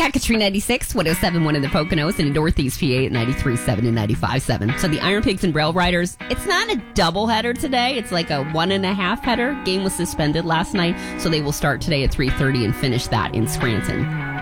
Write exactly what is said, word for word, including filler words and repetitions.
at Katrina ninety-six, one oh seven point one in the Poconos, and in Northeast P A at ninety-three point seven and ninety-five point seven. So the Iron Pigs and Rail Riders, it's not a double header today. It's like a one and a half header. Game was suspended last night, so they will start today at three thirty and finish that in Scranton.